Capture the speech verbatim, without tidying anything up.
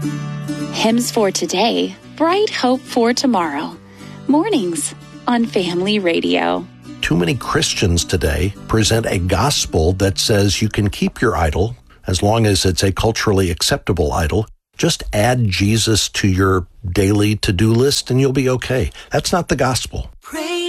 Hymns for today, bright hope for tomorrow. Mornings on Family Radio. Too many Christians today present a gospel that says you can keep your idol as long as it's a culturally acceptable idol. Just add Jesus to your daily to-do list and you'll be okay. That's not the gospel. Pray